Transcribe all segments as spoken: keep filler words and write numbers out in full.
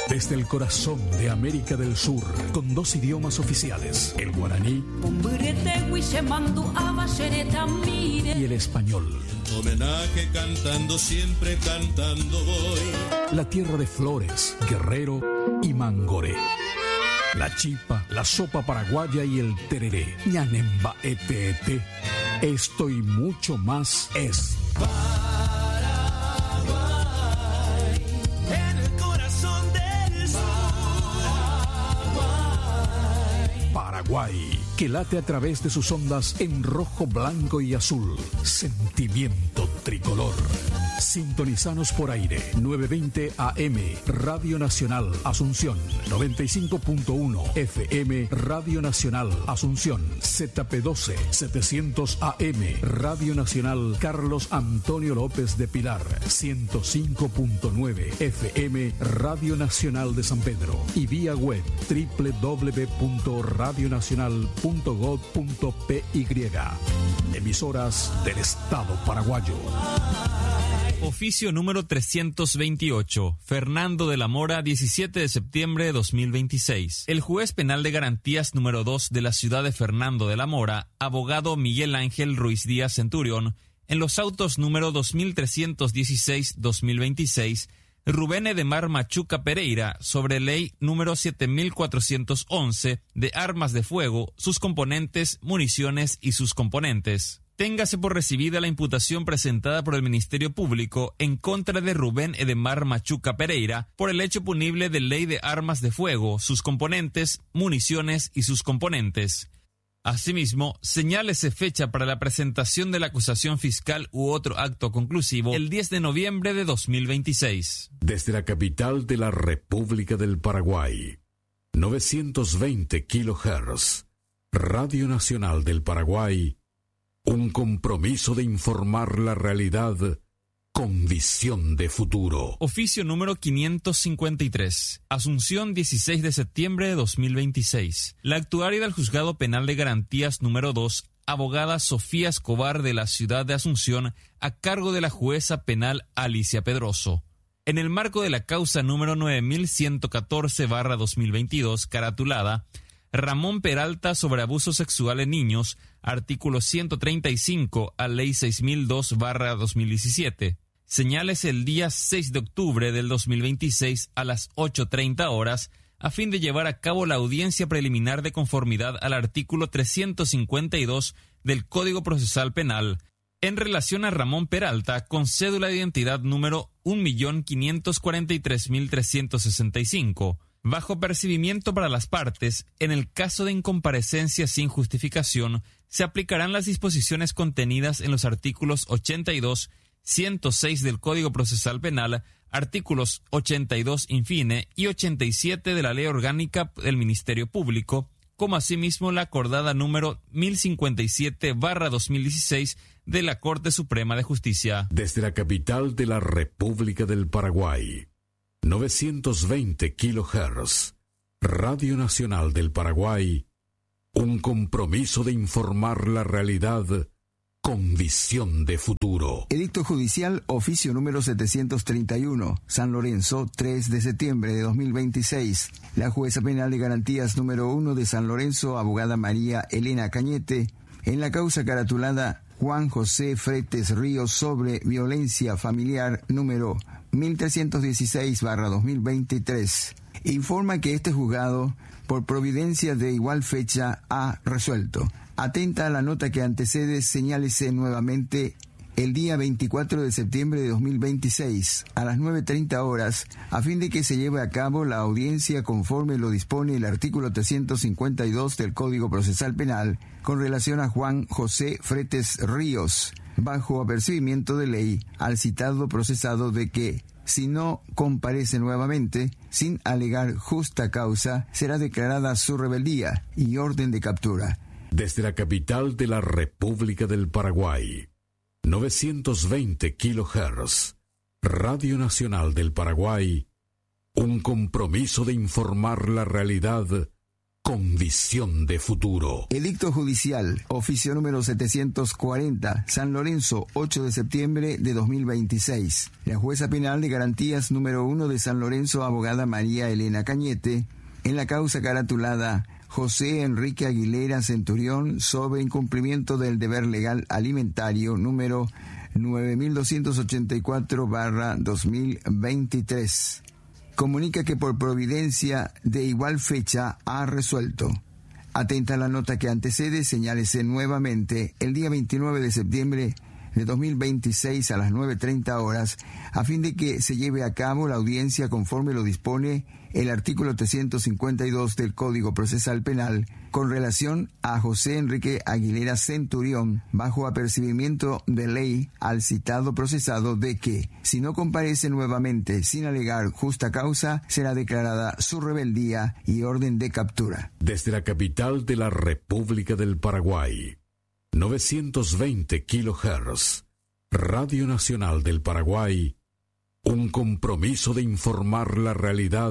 Desde el corazón de América del Sur, con dos idiomas oficiales, el guaraní y el español. Homenaje cantando, siempre cantando voy. La tierra de Flores, Guerrero y Mangoré. La chipa, la sopa paraguaya y el tereré. Ñanemba ete ete. Esto y mucho más es Paraguay, en el corazón del sur. Paraguay. Paraguay, que late a través de sus ondas en rojo, blanco y azul. Sentimiento tricolor. Sintonizanos por aire, novecientos veinte A M, Radio Nacional Asunción, noventa y cinco punto uno F M, Radio Nacional Asunción, Z P doce, setecientos A M, Radio Nacional Carlos Antonio López de Pilar, ciento cinco punto nueve F M, Radio Nacional de San Pedro, y vía web doble u doble u doble u punto radio nacional punto gob punto p y. Emisoras del Estado paraguayo. Oficio número trescientos veintiocho. Fernando de la Mora, diecisiete de septiembre de dos mil veintiséis. El juez penal de garantías número dos de la ciudad de Fernando de la Mora, abogado Miguel Ángel Ruiz Díaz Centurión, en los autos número dos mil trescientos dieciséis dos mil veintiséis, Rubén Edemar Machuca Pereira, sobre ley número siete mil cuatrocientos once de armas de fuego, sus componentes, municiones y sus componentes. Téngase por recibida la imputación presentada por el Ministerio Público en contra de Rubén Edemar Machuca Pereira por el hecho punible de ley de armas de fuego, sus componentes, municiones y sus componentes. Asimismo, señálese fecha para la presentación de la acusación fiscal u otro acto conclusivo el diez de noviembre de dos mil veintiséis. Desde la capital de la República del Paraguay, novecientos veinte kilohertz, Radio Nacional del Paraguay. Un compromiso de informar la realidad con visión de futuro. Oficio número quinientos cincuenta y tres. Asunción, dieciséis de septiembre de dos mil veintiséis. La actuaria del Juzgado Penal de Garantías número dos, abogada Sofía Escobar de la ciudad de Asunción, a cargo de la jueza penal Alicia Pedroso. En el marco de la causa número nueve mil ciento catorce barra dos mil veintidós, caratulada Ramón Peralta sobre abuso sexual en niños, artículo ciento treinta y cinco a ley seis mil dos barra dos mil diecisiete. Señales el día seis de octubre del dos mil veintiséis a las ocho treinta horas a fin de llevar a cabo la audiencia preliminar de conformidad al artículo trescientos cincuenta y dos del Código Procesal Penal en relación a Ramón Peralta con cédula de identidad número un millón quinientos cuarenta y tres mil trescientos sesenta y cinco. Bajo percibimiento para las partes, en el caso de incomparecencia sin justificación, se aplicarán las disposiciones contenidas en los artículos ochenta y dos, ciento seis del Código Procesal Penal, artículos ochenta y dos infine y ochenta y siete de la Ley Orgánica del Ministerio Público, como asimismo la acordada número mil cincuenta y siete barra dos mil dieciséis de la Corte Suprema de Justicia. Desde la capital de la República del Paraguay, novecientos veinte kilohertz, Radio Nacional del Paraguay, un compromiso de informar la realidad con visión de futuro. Edicto judicial, oficio número setecientos treinta y uno, San Lorenzo, tres de septiembre de dos mil veintiséis. La jueza penal de garantías número uno de San Lorenzo, abogada María Elena Cañete, en la causa caratulada Juan José Fretes Ríos sobre violencia familiar número mil trescientos dieciséis barra dos mil veintitrés, informa que este juzgado, por providencia de igual fecha, ha resuelto. Atenta a la nota que antecede, señálese nuevamente el día veinticuatro de septiembre de dos mil veintiséis, a las nueve treinta horas, a fin de que se lleve a cabo la audiencia conforme lo dispone el artículo trescientos cincuenta y dos del Código Procesal Penal, con relación a Juan José Fretes Ríos, bajo apercibimiento de ley al citado procesado de que, si no comparece nuevamente, sin alegar justa causa, será declarada su rebeldía y orden de captura. Desde la capital de la República del Paraguay, novecientos veinte kilohertz, Radio Nacional del Paraguay, un compromiso de informar la realidad con visión de futuro. Edicto judicial, oficio número setecientos cuarenta, San Lorenzo, ocho de septiembre de dos mil veintiséis. La jueza penal de garantías número uno de San Lorenzo, abogada María Elena Cañete, en la causa caratulada José Enrique Aguilera Centurión sobre incumplimiento del deber legal alimentario número nueve mil doscientos ochenta y cuatro barra dos mil veintitrés. Comunica que por providencia de igual fecha ha resuelto. Atenta a la nota que antecede, señálese nuevamente el día veintinueve de septiembre de dos mil veintiséis a las nueve treinta horas, a fin de que se lleve a cabo la audiencia conforme lo dispone el artículo trescientos cincuenta y dos del Código Procesal Penal con relación a José Enrique Aguilera Centurión, bajo apercibimiento de ley al citado procesado de que, si no comparece nuevamente sin alegar justa causa, será declarada su rebeldía y orden de captura. Desde la capital de la República del Paraguay, novecientos veinte kilohertz, Radio Nacional del Paraguay, un compromiso de informar la realidad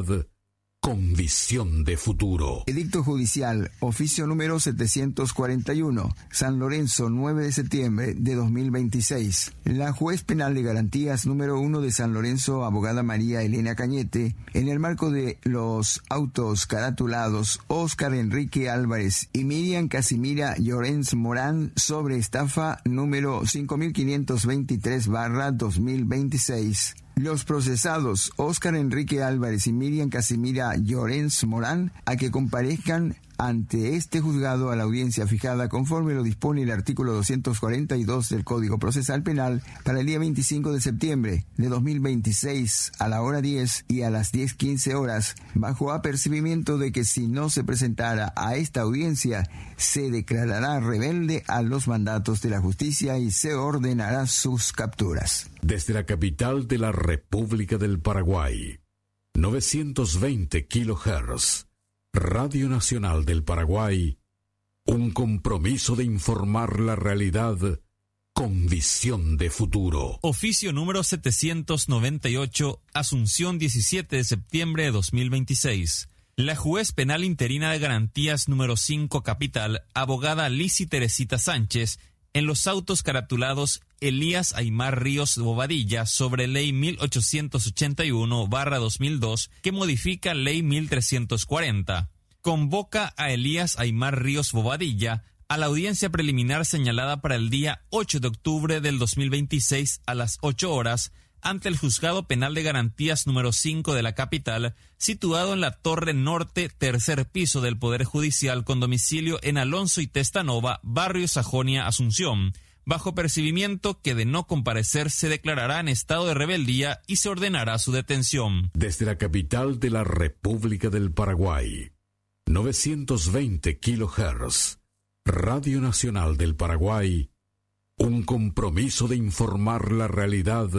con visión de futuro. Edicto judicial, oficio número setecientos cuarenta y uno, San Lorenzo, nueve de septiembre de dos mil veintiséis. La juez penal de garantías número uno de San Lorenzo, abogada María Elena Cañete, en el marco de los autos caratulados Óscar Enrique Álvarez y Miriam Casimira Llorens Morán sobre estafa número cinco mil quinientos veintitrés barra dos mil veintiséis. Los procesados Óscar Enrique Álvarez y Miriam Casimira Llorens Morán a que comparezcan ante este juzgado a la audiencia fijada conforme lo dispone el artículo doscientos cuarenta y dos del Código Procesal Penal para el día veinticinco de septiembre de dos mil veintiséis a la hora diez y a las diez quince horas, bajo apercibimiento de que si no se presentara a esta audiencia se declarará rebelde a los mandatos de la justicia y se ordenará sus capturas. Desde la capital de la República del Paraguay, novecientos veinte kilohertz, Radio Nacional del Paraguay, un compromiso de informar la realidad con visión de futuro. Oficio número setecientos noventa y ocho, Asunción, diecisiete de septiembre de dos mil veintiséis. La juez penal interina de garantías número cinco Capital, abogada Lizy Teresita Sánchez, en los autos caratulados Elías Aymar Ríos Bobadilla sobre Ley mil ochocientos ochenta y uno barra dos mil dos, que modifica Ley mil trescientos cuarenta. Convoca a Elías Aymar Ríos Bobadilla a la audiencia preliminar señalada para el día ocho de octubre del dos mil veintiséis a las ocho horas ante el Juzgado Penal de Garantías número cinco de la capital, situado en la Torre Norte, tercer piso del Poder Judicial, con domicilio en Alonso y Testanova, barrio Sajonia, Asunción, bajo percibimiento que de no comparecer se declarará en estado de rebeldía y se ordenará su detención. Desde la capital de la República del Paraguay, novecientos veinte kilohertz, Radio Nacional del Paraguay, un compromiso de informar la realidad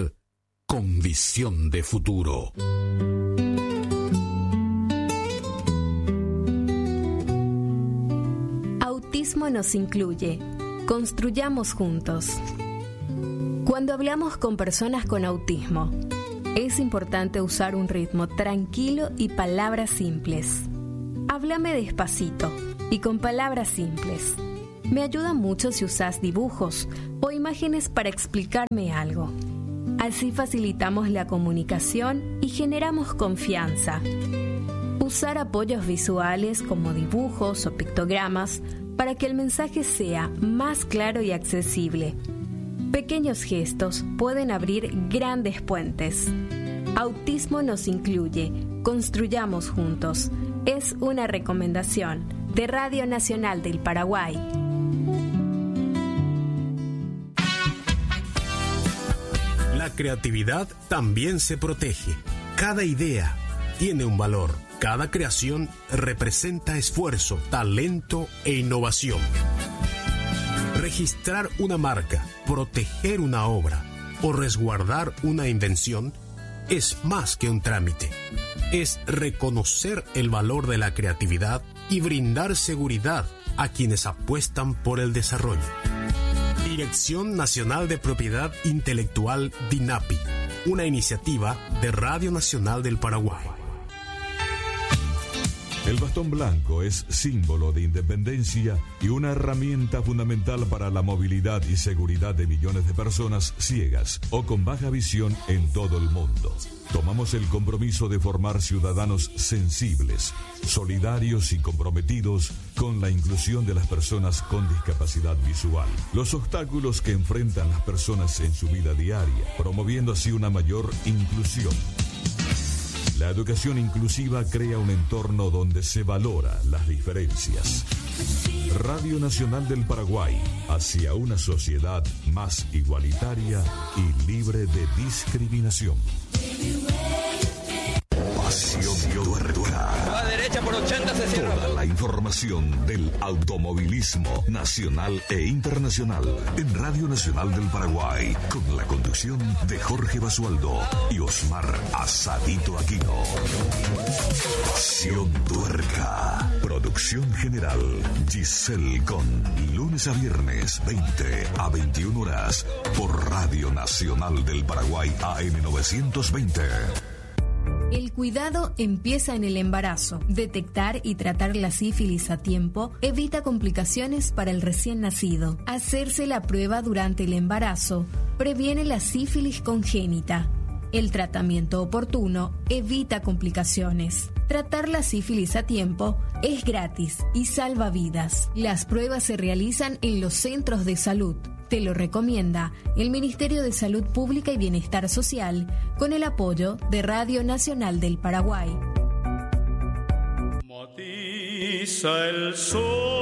con visión de futuro. Autismo nos incluye. Construyamos juntos. Cuando hablamos con personas con autismo, es importante usar un ritmo tranquilo y palabras simples. Háblame despacito y con palabras simples. Me ayuda mucho si usas dibujos o imágenes para explicarme algo. Así facilitamos la comunicación y generamos confianza. Usar apoyos visuales como dibujos o pictogramas para que el mensaje sea más claro y accesible. Pequeños gestos pueden abrir grandes puentes. Autismo nos incluye. Construyamos juntos. Es una recomendación de Radio Nacional del Paraguay. La creatividad también se protege. Cada idea tiene un valor. Cada creación representa esfuerzo, talento e innovación. Registrar una marca, proteger una obra o resguardar una invención es más que un trámite. Es reconocer el valor de la creatividad y brindar seguridad a quienes apuestan por el desarrollo. Dirección Nacional de Propiedad Intelectual DINAPI, una iniciativa de Radio Nacional del Paraguay. El bastón blanco es símbolo de independencia y una herramienta fundamental para la movilidad y seguridad de millones de personas ciegas o con baja visión en todo el mundo. Tomamos el compromiso de formar ciudadanos sensibles, solidarios y comprometidos con la inclusión de las personas con discapacidad visual. Los obstáculos que enfrentan las personas en su vida diaria, promoviendo así una mayor inclusión. La educación inclusiva crea un entorno donde se valora las diferencias. Radio Nacional del Paraguay, hacia una sociedad más igualitaria y libre de discriminación. Pasión Tuerca. A derecha por ochenta se cierra. Toda la información del automovilismo nacional e internacional en Radio Nacional del Paraguay, con la conducción de Jorge Basualdo y Osmar Asadito Aquino. Pasión Tuerca. Producción general Giselle Con. Lunes a viernes, veinte a veintiuna horas, por Radio Nacional del Paraguay A M novecientos veinte. El cuidado empieza en el embarazo. Detectar y tratar la sífilis a tiempo evita complicaciones para el recién nacido. Hacerse la prueba durante el embarazo previene la sífilis congénita. El tratamiento oportuno evita complicaciones. Tratar la sífilis a tiempo es gratis y salva vidas. Las pruebas se realizan en los centros de salud. Te lo recomienda el Ministerio de Salud Pública y Bienestar Social con el apoyo de Radio Nacional del Paraguay. Matiza el sol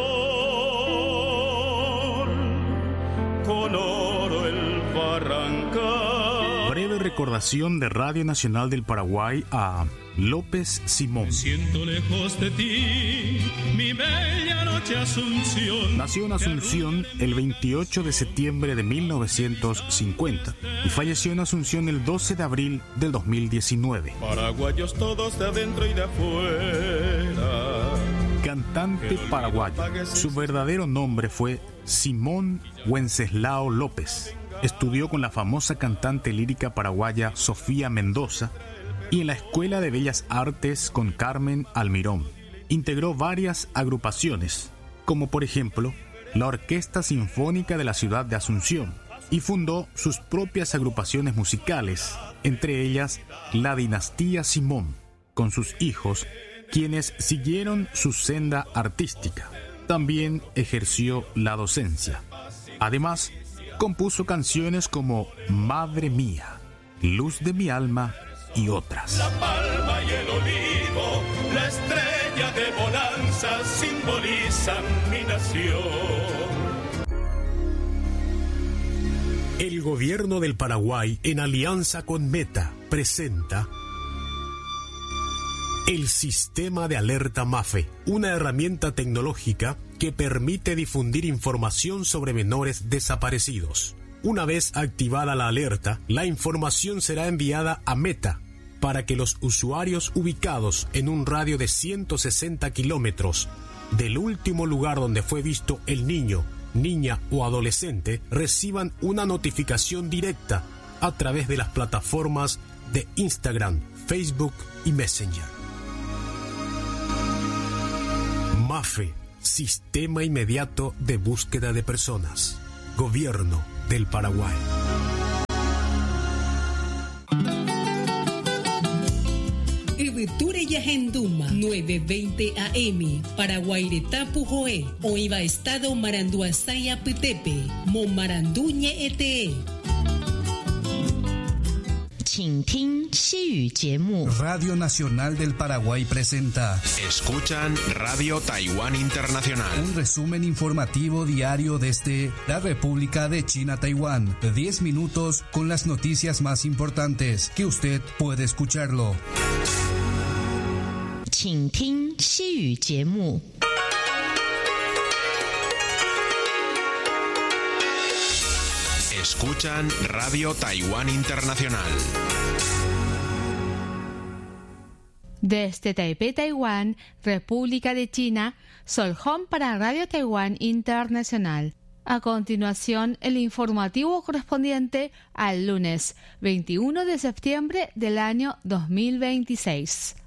con oro el barrancal. Breve recordación de Radio Nacional del Paraguay a López Simón. Me siento lejos de ti, mi bella noche Asunción. Nació en Asunción el veintiocho de septiembre de mil novecientos cincuenta y falleció en Asunción el doce de abril del dos mil diecinueve. Paraguayos todos de adentro y de afuera. Cantante paraguayo. Su verdadero nombre fue Simón Wenceslao López. Estudió con la famosa cantante lírica paraguaya Sofía Mendoza y en la Escuela de Bellas Artes con Carmen Almirón. Integró varias agrupaciones, como por ejemplo la Orquesta Sinfónica de la ciudad de Asunción, y fundó sus propias agrupaciones musicales, entre ellas la Dinastía Simón, con sus hijos, quienes siguieron su senda artística. También ejerció la docencia. Además, compuso canciones como Madre Mía, Luz de mi alma y otras. La palma y el olivo, la estrella de bonanza simbolizan mi nación. El gobierno del Paraguay, en alianza con Meta, presenta el Sistema de Alerta MAFE, una herramienta tecnológica que permite difundir información sobre menores desaparecidos. Una vez activada la alerta, la información será enviada a Meta para que los usuarios ubicados en un radio de ciento sesenta kilómetros del último lugar donde fue visto el niño, niña o adolescente reciban una notificación directa a través de las plataformas de Instagram, Facebook y Messenger. MAFE, Sistema Inmediato de Búsqueda de Personas. Gobierno del Paraguay. Ibeture Yahenduma, nueve veinte A M, Paraguairetapu Joe, Oiva Estado Maranduasaya Petepe, Momaranduñe Ete. Radio Nacional del Paraguay presenta Escuchan Radio Taiwán Internacional. Un resumen informativo diario desde la República de China, Taiwán. diez minutos con las noticias más importantes que usted puede escucharlo. Escuchan Radio Taiwán Internacional. Desde Taipei, Taiwán, República de China, Solhom para Radio Taiwán Internacional. A continuación, el informativo correspondiente al lunes veintiuno de septiembre del año dos mil veintiséis.